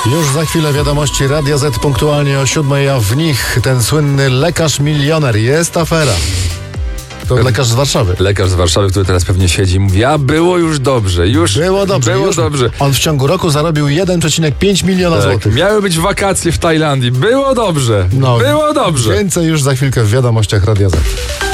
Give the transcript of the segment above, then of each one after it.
Już za chwilę wiadomości Radia Z punktualnie o 7:00, a w nich ten słynny lekarz milioner. Jest afera. To lekarz z Warszawy. Lekarz z Warszawy, który teraz pewnie siedzi i mówi, a było już dobrze, Było dobrze. On w ciągu roku zarobił 1,5 miliona złotych. Miały być wakacje w Tajlandii. Było dobrze. Było dobrze. Więcej już za chwilkę w wiadomościach Radia Z.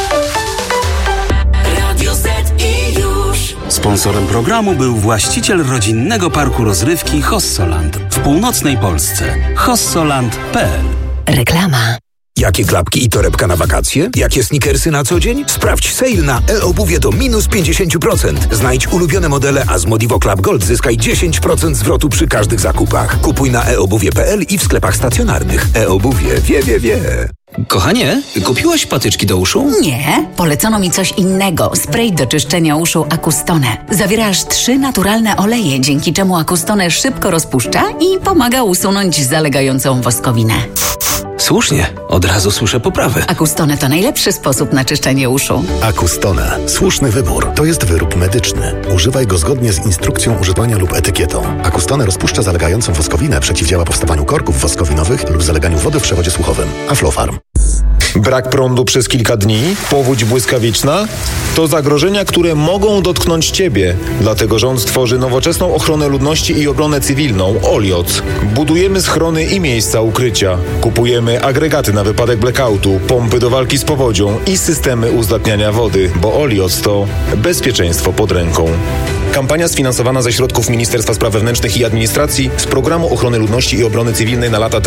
Sponsorem programu był właściciel rodzinnego parku rozrywki Hossoland w północnej Polsce. Hossoland.pl. Reklama. Jakie klapki i torebka na wakacje? Jakie sneakersy na co dzień? Sprawdź sale na e-obuwie do minus 50%. Znajdź ulubione modele, a z Modivo Club Gold zyskaj 10% zwrotu przy każdych zakupach. Kupuj na eobuwie.pl i w sklepach stacjonarnych. E-obuwie wie. Kochanie, kupiłaś patyczki do uszu? Nie, polecono mi coś innego. Spray do czyszczenia uszu Acustone. Zawiera aż 3 naturalne oleje, dzięki czemu Acustone szybko rozpuszcza i pomaga usunąć zalegającą woskowinę. Słusznie, od razu słyszę poprawę. Acustone to najlepszy sposób na czyszczenie uszu. Acustone. Słuszny wybór. To jest wyrób medyczny. Używaj go zgodnie z instrukcją używania lub etykietą. Acustone rozpuszcza zalegającą woskowinę, przeciwdziała powstawaniu korków woskowinowych lub zaleganiu wody w przewodzie słuchowym. Aflofarm. Brak prądu przez kilka dni, powódź błyskawiczna to zagrożenia, które mogą dotknąć Ciebie. Dlatego rząd tworzy nowoczesną ochronę ludności i obronę cywilną OLIOC. Budujemy schrony i miejsca ukrycia. Kupujemy agregaty na wypadek blackoutu, pompy do walki z powodzią i systemy uzdatniania wody, bo OLIOC to bezpieczeństwo pod ręką. Kampania sfinansowana ze środków Ministerstwa Spraw Wewnętrznych i Administracji z Programu Ochrony Ludności i Obrony Cywilnej na lata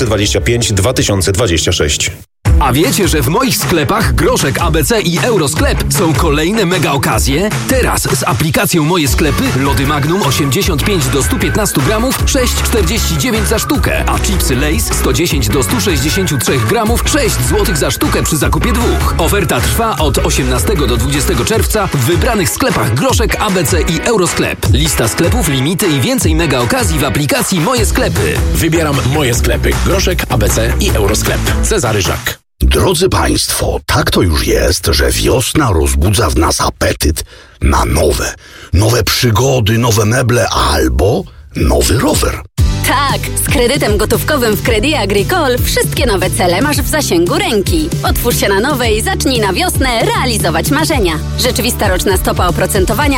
2025-2026. A wiecie, że w moich sklepach Groszek, ABC i Eurosklep są kolejne mega okazje? Teraz z aplikacją Moje Sklepy lody Magnum 85 do 115 gramów 6,49 za sztukę, a chipsy Lay's 110 do 163 gramów 6 zł za sztukę przy zakupie 2. Oferta trwa od 18 do 20 czerwca w wybranych sklepach Groszek, ABC i Eurosklep. Lista sklepów, limity i więcej mega okazji w aplikacji Moje Sklepy. Wybieram Moje Sklepy. Groszek, ABC i Eurosklep. Cezary Żak. Drodzy Państwo, tak to już jest, że wiosna rozbudza w nas apetyt na nowe przygody, nowe meble albo nowy rower. Tak, z kredytem gotówkowym w Crédit Agricole wszystkie nowe cele masz w zasięgu ręki. Otwórz się na nowe i zacznij na wiosnę realizować marzenia. Rzeczywista roczna stopa oprocentowania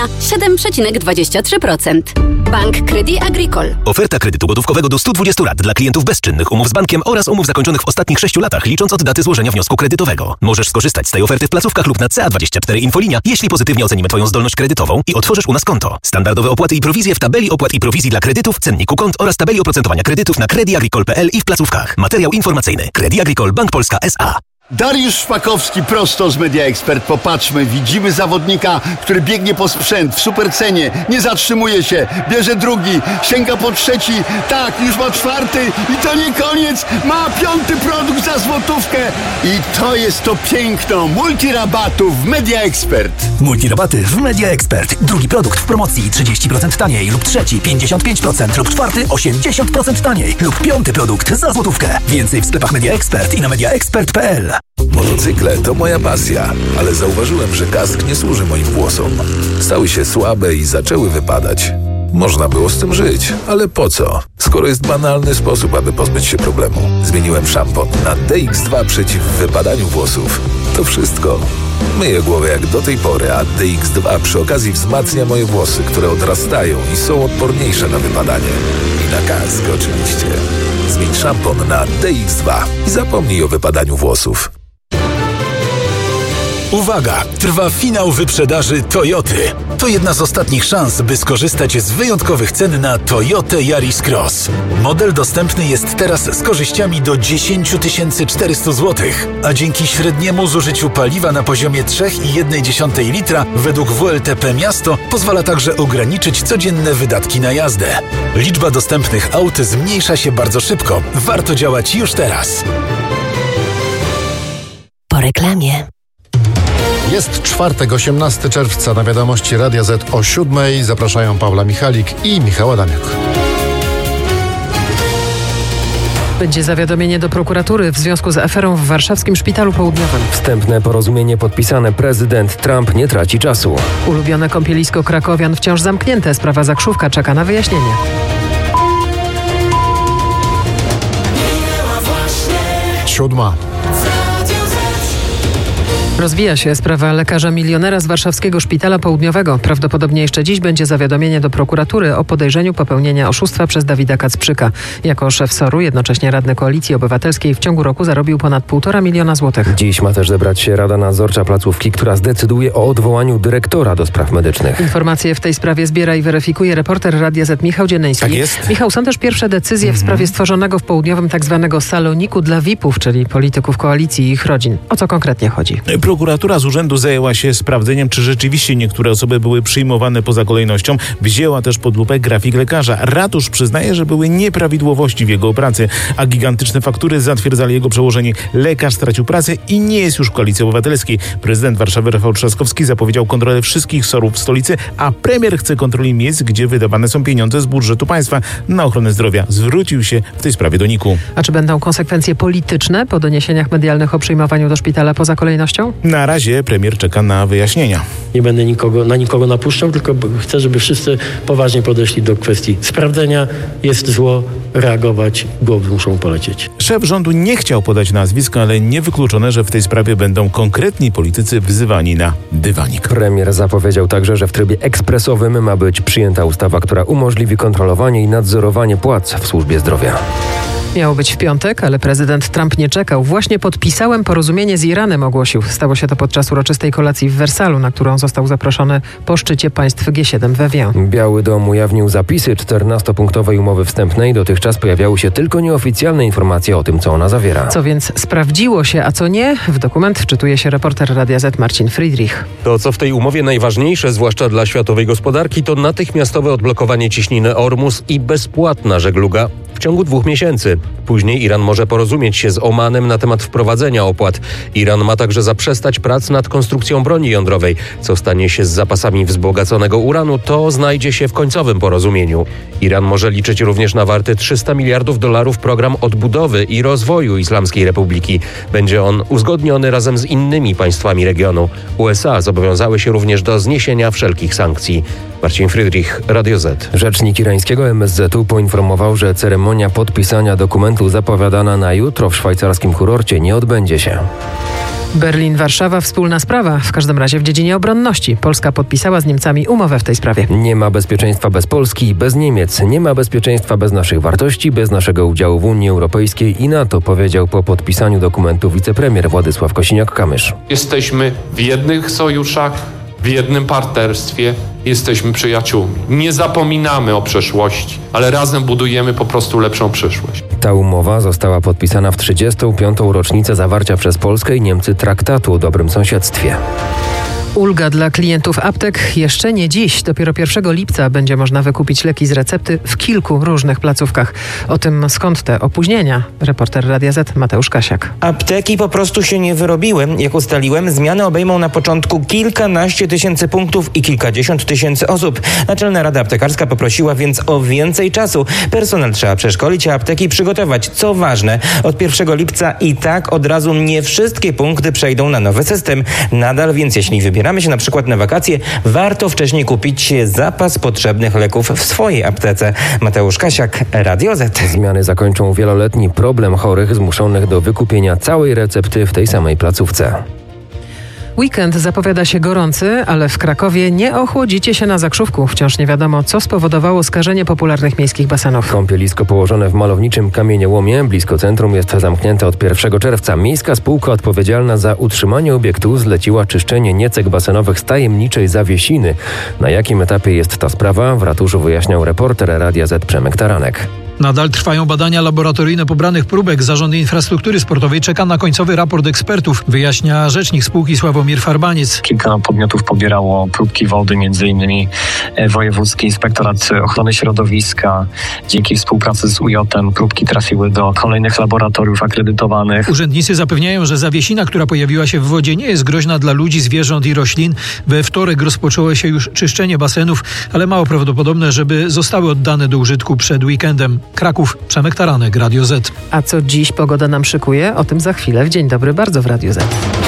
7,23%. Bank Crédit Agricole. Oferta kredytu gotówkowego do 120 lat dla klientów bezczynnych, umów z bankiem oraz umów zakończonych w ostatnich 6 latach, licząc od daty złożenia wniosku kredytowego. Możesz skorzystać z tej oferty w placówkach lub na CA24 Infolinia, jeśli pozytywnie ocenimy Twoją zdolność kredytową i otworzysz u nas konto. Standardowe opłaty i prowizje w tabeli opłat i prowizji dla kredytów, cenniku kont oraz tabeli oprocentowania kredytów na crediagricole.pl i w placówkach. Materiał informacyjny. Crédit Agricole Bank Polska S.A. Dariusz Szpakowski prosto z Media Expert. Popatrzmy, widzimy zawodnika, który biegnie po sprzęt w supercenie, nie zatrzymuje się, bierze drugi, sięga po trzeci, tak, już ma czwarty i to nie koniec, ma 5. produkt za złotówkę i to jest to piękno multirabatów w Media Expert. Multirabaty w Media Expert. Drugi produkt w promocji 30% taniej lub trzeci 55% lub czwarty 80% taniej lub 5. produkt za złotówkę. Więcej w sklepach Media Expert i na mediaexpert.pl. Motocykle to moja pasja, ale zauważyłem, że kask nie służy moim włosom. Stały się słabe i zaczęły wypadać. Można było z tym żyć, ale po co? Skoro jest banalny sposób, aby pozbyć się problemu. Zmieniłem szampon na DX2 przeciw wypadaniu włosów. To wszystko. Myję głowę jak do tej pory, a DX2 przy okazji wzmacnia moje włosy, które odrastają i są odporniejsze na wypadanie. I na kask oczywiście. Zmień szampon na DX2 i zapomnij o wypadaniu włosów. Uwaga! Trwa finał wyprzedaży Toyoty. To jedna z ostatnich szans, by skorzystać z wyjątkowych cen na Toyotę Yaris Cross. Model dostępny jest teraz z korzyściami do 10 400 zł, a dzięki średniemu zużyciu paliwa na poziomie 3,1 litra według WLTP Miasto pozwala także ograniczyć codzienne wydatki na jazdę. Liczba dostępnych aut zmniejsza się bardzo szybko. Warto działać już teraz. Po reklamie. Jest czwartek, 18 czerwca. Na wiadomości Radia Z o 7:00 zapraszają Paula Michalik i Michał Adamiak. Będzie zawiadomienie do prokuratury w związku z aferą w warszawskim Szpitalu Południowym. Wstępne porozumienie podpisane. Prezydent Trump nie traci czasu. Ulubione kąpielisko krakowian wciąż zamknięte. Sprawa Zakrzówka czeka na wyjaśnienie. 7. Rozwija się sprawa lekarza milionera z warszawskiego Szpitala Południowego. Prawdopodobnie jeszcze dziś będzie zawiadomienie do prokuratury o podejrzeniu popełnienia oszustwa przez Dawida Kacprzyka. Jako szef SOR-u, jednocześnie radny Koalicji Obywatelskiej, w ciągu roku zarobił ponad 1,5 miliona złotych. Dziś ma też zebrać się Rada Nadzorcza placówki, która zdecyduje o odwołaniu dyrektora do spraw medycznych. Informacje w tej sprawie zbiera i weryfikuje reporter Radia Z Michał Dziennyński. Tak jest. Michał, są też pierwsze decyzje w sprawie stworzonego w Południowym tzw. saloniku dla VIP-ów, czyli polityków koalicji i ich rodzin. O co konkretnie chodzi? Prokuratura z urzędu zajęła się sprawdzeniem, czy rzeczywiście niektóre osoby były przyjmowane poza kolejnością. Wzięła też pod lupę grafik lekarza. Ratusz przyznaje, że były nieprawidłowości w jego pracy, a gigantyczne faktury zatwierdzali jego przełożeni. Lekarz stracił pracę i nie jest już w Koalicji Obywatelskiej. Prezydent Warszawy Rafał Trzaskowski zapowiedział kontrolę wszystkich SOR-ów w stolicy, a premier chce kontroli miejsc, gdzie wydawane są pieniądze z budżetu państwa na ochronę zdrowia. Zwrócił się w tej sprawie do NIK-u. A czy będą konsekwencje polityczne po doniesieniach medialnych o przyjmowaniu do szpitala poza kolejnością? Na razie premier czeka na wyjaśnienia. Nie będę na nikogo napuszczał, tylko chcę, żeby wszyscy poważnie podeszli do kwestii sprawdzenia. Jest zło, reagować, głowy muszą polecieć. Szef rządu nie chciał podać nazwisk, ale niewykluczone, że w tej sprawie będą konkretni politycy wzywani na dywanik. Premier zapowiedział także, że w trybie ekspresowym ma być przyjęta ustawa, która umożliwi kontrolowanie i nadzorowanie płac w służbie zdrowia. Miało być w piątek, ale prezydent Trump nie czekał. Właśnie podpisałem porozumienie z Iranem, ogłosił. Stało się to podczas uroczystej kolacji w Wersalu, na którą został zaproszony po szczycie państw G7 w Evian. Biały Dom ujawnił zapisy 14-punktowej umowy wstępnej. Dotychczas pojawiały się tylko nieoficjalne informacje o tym, co ona zawiera. Co więc sprawdziło się, a co nie? W dokument wczytuje się reporter Radia Z Marcin Friedrich. To, co w tej umowie najważniejsze, zwłaszcza dla światowej gospodarki, to natychmiastowe odblokowanie ciśniny Ormus i bezpłatna żegluga w ciągu 2 miesięcy. Później Iran może porozumieć się z Omanem na temat wprowadzenia opłat. Iran ma także zaprzestać prac nad konstrukcją broni jądrowej. Co stanie się z zapasami wzbogaconego uranu, to znajdzie się w końcowym porozumieniu. Iran może liczyć również na warty $300 miliardów program odbudowy i rozwoju Islamskiej Republiki. Będzie on uzgodniony razem z innymi państwami regionu. USA zobowiązały się również do zniesienia wszelkich sankcji. Marcin Friedrich, Radio Z. Rzecznik irańskiego MSZ-u poinformował, że ceremonia podpisania dokumentu zapowiadana na jutro w szwajcarskim kurorcie nie odbędzie się. Berlin-Warszawa, wspólna sprawa. W każdym razie w dziedzinie obronności. Polska podpisała z Niemcami umowę w tej sprawie. Nie ma bezpieczeństwa bez Polski i bez Niemiec. Nie ma bezpieczeństwa bez naszych wartości, bez naszego udziału w Unii Europejskiej i NATO, powiedział po podpisaniu dokumentu wicepremier Władysław Kosiniak-Kamysz. Jesteśmy w jednych sojuszach, w jednym partnerstwie, jesteśmy przyjaciółmi. Nie zapominamy o przeszłości, ale razem budujemy po prostu lepszą przyszłość. Ta umowa została podpisana w 35. rocznicę zawarcia przez Polskę i Niemcy traktatu o dobrym sąsiedztwie. Ulga dla klientów aptek jeszcze nie dziś. Dopiero 1 lipca będzie można wykupić leki z recepty w kilku różnych placówkach. O tym, skąd te opóźnienia, reporter Radia Z Mateusz Kasiak. Apteki po prostu się nie wyrobiły. Jak ustaliłem, zmiany obejmą na początku kilkanaście tysięcy punktów i kilkadziesiąt tysięcy osób. Naczelna Rada Aptekarska poprosiła więc o więcej czasu. Personel trzeba przeszkolić, a apteki przygotować. Co ważne, od 1 lipca i tak od razu nie wszystkie punkty przejdą na nowy system. Nadal więc, jeśli wybieramy się na przykład na wakacje, warto wcześniej kupić zapas potrzebnych leków w swojej aptece. Mateusz Kasiak, Radio Z. Zmiany zakończą wieloletni problem chorych zmuszonych do wykupienia całej recepty w tej samej placówce. Weekend zapowiada się gorący, ale w Krakowie nie ochłodzicie się na Zakrzówku. Wciąż nie wiadomo, co spowodowało skażenie popularnych miejskich basenów. Kąpielisko położone w malowniczym kamieniołomie blisko centrum jest zamknięte od 1 czerwca. Miejska spółka odpowiedzialna za utrzymanie obiektu zleciła czyszczenie niecek basenowych z tajemniczej zawiesiny. Na jakim etapie jest ta sprawa? W ratuszu wyjaśniał reporter Radia Z Przemek Taranek. Nadal trwają badania laboratoryjne pobranych próbek. Zarząd Infrastruktury Sportowej czeka na końcowy raport ekspertów, wyjaśnia rzecznik spółki Sławomir Farbaniec. Kilka podmiotów pobierało próbki wody, m.in. Wojewódzki Inspektorat Ochrony Środowiska. Dzięki współpracy z UJ-em próbki trafiły do kolejnych laboratoriów akredytowanych. Urzędnicy zapewniają, że zawiesina, która pojawiła się w wodzie, nie jest groźna dla ludzi, zwierząt i roślin. We wtorek rozpoczęło się już czyszczenie basenów, ale mało prawdopodobne, żeby zostały oddane do użytku przed weekendem. Kraków, Przemek Taranek, Radio Z. A co dziś pogoda nam szykuje? O tym za chwilę w Dzień Dobry Bardzo w Radio Z.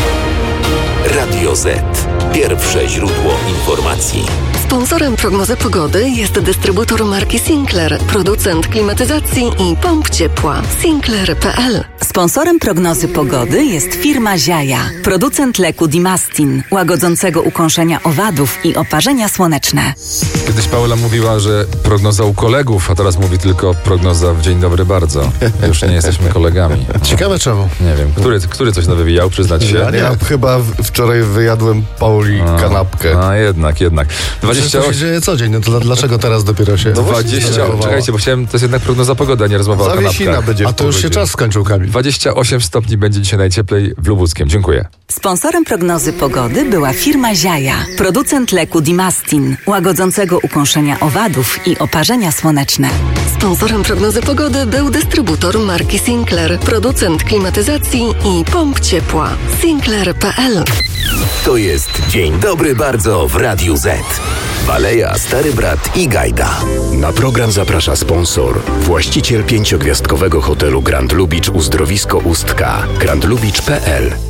Radio Z. Pierwsze źródło informacji. Sponsorem prognozy pogody jest dystrybutor marki Sinclair, producent klimatyzacji i pomp ciepła. Sinclair.pl. Sponsorem prognozy pogody jest firma Ziaja, producent leku Dimastin, łagodzącego ukąszenia owadów i oparzenia słoneczne. Kiedyś Paula mówiła, że prognoza u kolegów, a teraz mówi tylko prognoza w dzień dobry bardzo. Już nie jesteśmy kolegami. Ciekawe czemu. Nie wiem, który coś nawywijał, przyznać się? Ja chyba wczoraj wyjadłem Pauli kanapkę. A jednak. 28. To się dzieje co dzień, no to dlaczego teraz dopiero się... 20, czekajcie, bo chciałem, to jest jednak prognoza pogody, a nie rozmowa o kanapkach. Będzie. A to już się czas skończył, Kamil. 28 stopni będzie dzisiaj najcieplej w Lubuskiem. Dziękuję. Sponsorem prognozy pogody była firma Ziaja, producent leku Dimastin, łagodzącego ukąszenia owadów i oparzenia słoneczne. Sponsorem prognozy pogody był dystrybutor marki Sinclair, producent klimatyzacji i pomp ciepła. Sinclair.pl. To jest Dzień Dobry Bardzo w Radiu Z. Baleja, Stary Brat i Gajda. Na program zaprasza sponsor, właściciel 5-gwiazdkowego hotelu Grand Lubicz Uzdrowisko Ustka, grandlubicz.pl.